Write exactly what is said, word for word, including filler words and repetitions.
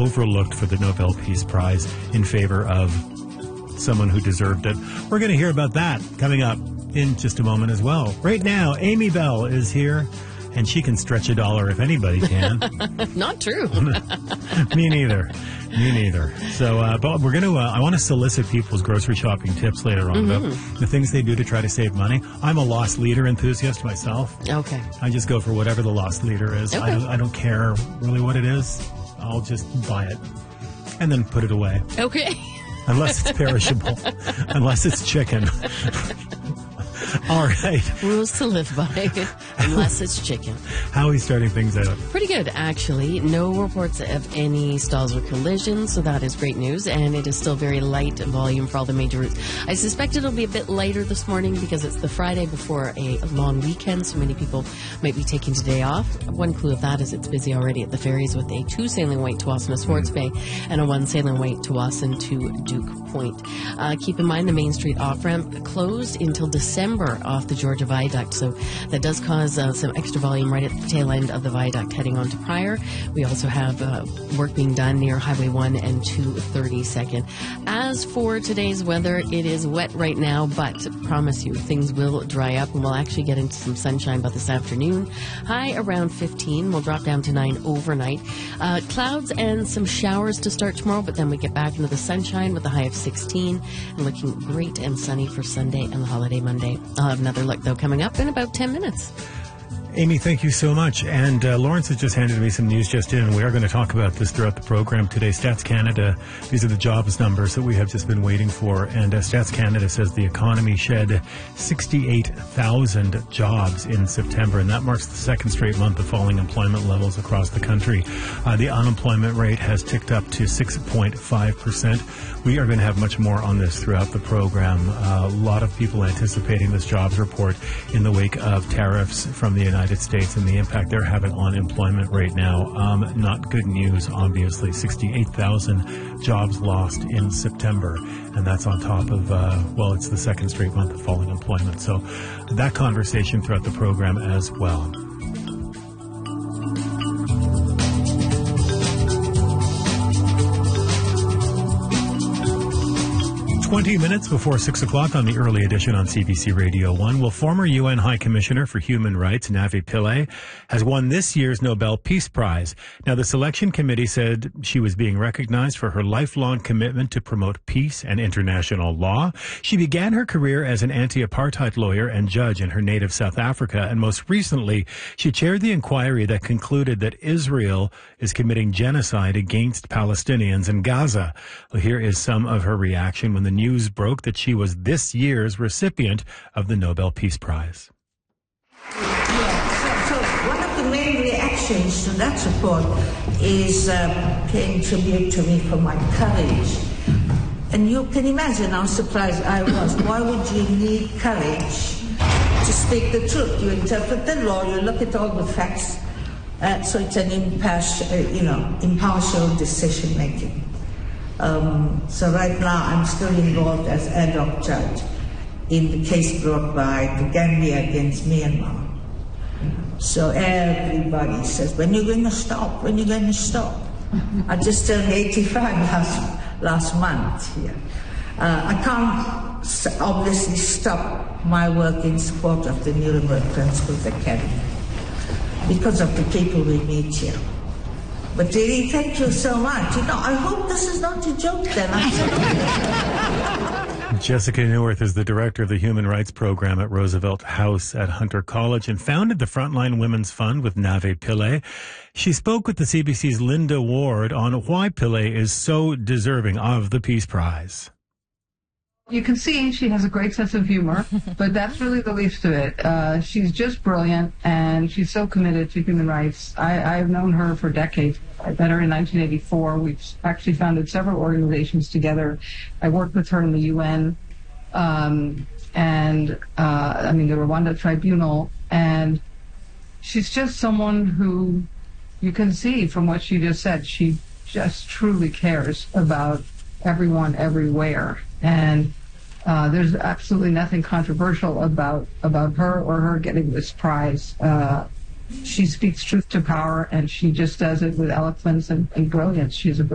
overlooked for the Nobel Peace Prize in favor of someone who deserved it. We're going to hear about that coming up in just a moment as well. Right now, Amy Bell is here, and she can stretch a dollar if anybody can. Not true. Me neither. Me neither. So, uh, but we're going to, uh, I want to solicit people's grocery shopping tips later on Mm-hmm. about the things they do to try to save money. I'm a lost leader enthusiast myself. Okay. I just go for whatever the lost leader is. Okay. I, don't, I don't care really what it is. I'll just buy it and then put it away. Okay. Unless it's perishable. Unless it's chicken. All right. Rules to live by, unless it's chicken. How are we starting things out? Pretty good, actually. No reports of any stalls or collisions, so that is great news. And it is still very light volume for all the major routes. I suspect it'll be a bit lighter this morning because it's the Friday before a long weekend, so many people might be taking today off. One clue of that is it's busy already at the ferries with a two sailing weight to Wasson to Swartz Bay and a one sailing weight to Wasson to Duke Point. Uh, keep in mind the Main Street off-ramp closed until December off the Georgia Viaduct, so that does cause uh, some extra volume right at the tail end of the viaduct heading on to Pryor. We also have uh, work being done near Highway one and two thirty-second. As for today's weather, it is wet right now, but promise you things will dry up and we'll actually get into some sunshine by this afternoon. High around fifteen, we'll drop down to nine overnight. Uh, clouds and some showers to start tomorrow, but then we get back into the sunshine with a high of sixteen and looking great and sunny for Sunday and the holiday Monday. I'll have another look, though, coming up in about ten minutes. Amy, thank you so much. And uh, Lawrence has just handed me some news just in. We are going to talk about this throughout the program today. Stats Canada, these are the jobs numbers that we have just been waiting for. And uh, Stats Canada says the economy shed sixty-eight thousand jobs in September, and that marks the second straight month of falling employment levels across the country. Uh, the unemployment rate has ticked up to six point five percent. We are going to have much more on this throughout the program. Uh, a lot of people anticipating this jobs report in the wake of tariffs from the United States and the impact they're having on employment right now. Um, not good news, obviously. sixty-eight thousand jobs lost in September, and that's on top of, uh, well, it's the second straight month of falling employment. So that conversation throughout the program as well. twenty minutes before six o'clock on the early edition on C B C Radio one. Well, former U N High Commissioner for Human Rights, Navi Pillay, has won this year's Nobel Peace Prize. Now, the selection committee said she was being recognized for her lifelong commitment to promote peace and international law. She began her career as an anti-apartheid lawyer and judge in her native South Africa, and most recently, she chaired the inquiry that concluded that Israel is committing genocide against Palestinians in Gaza. Well, here is some of her reaction when the news broke that she was this year's recipient of the Nobel Peace Prize. Yeah, so, so one of the main reactions to that report is uh, paying tribute to me for my courage. And you can imagine how surprised I was. Why would you need courage to speak the truth? You interpret the law, you look at all the facts, uh, so it's an impartial, uh, you know, impartial decision making. Um, so right now I'm still involved as ad hoc judge in the case brought by the Gambia against Myanmar. So everybody says, when are you going to stop? When are you going to stop? I just turned eighty-five last, last month here. Uh, I can't obviously stop my work in support of the Nuremberg Principles Academy because of the people we meet here. But really, thank you so much. You know, I hope this is not a joke then. Jessica Neuwirth is the director of the Human Rights Program at Roosevelt House at Hunter College and founded the Frontline Women's Fund with Navi Pillay. She spoke with the C B C's Linda Ward on why Pillay is so deserving of the Peace Prize. You can see she has a great sense of humor, but that's really the least of it. Uh, she's just brilliant, and she's so committed to human rights. I, I've known her for decades. I met her in nineteen eighty-four. We've actually founded several organizations together. I worked with her in the U N, um, and, uh, I mean, the Rwanda Tribunal, and she's just someone who you can see from what she just said. She just truly cares about everyone everywhere. And uh, there's absolutely nothing controversial about about her or her getting this prize. Uh, she speaks truth to power, and she just does it with eloquence and, and brilliance. She's a